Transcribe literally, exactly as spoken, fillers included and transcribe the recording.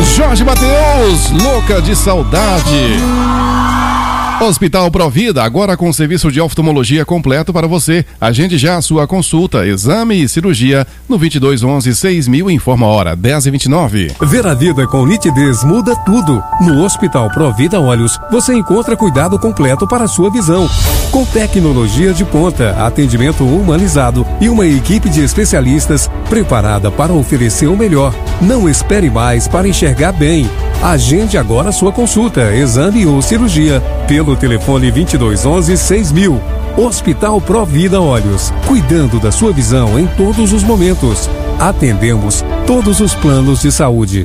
Jorge Mateus, louca de saudade. Hospital Provida, agora com serviço de oftalmologia completo para você. Agende já a sua consulta, exame e cirurgia no vinte e dois onze, seis mil, informa a hora, dez e vinte e nove. Ver a vida com nitidez muda tudo. No Hospital Provida Olhos, você encontra cuidado completo para a sua visão. Com tecnologia de ponta, atendimento humanizado e uma equipe de especialistas preparada para oferecer o melhor. Não espere mais para enxergar bem. Agende agora sua consulta, exame ou cirurgia pelo telefone vinte e dois onze, seis mil. Hospital Provida Olhos, cuidando da sua visão em todos os momentos. Atendemos todos os planos de saúde.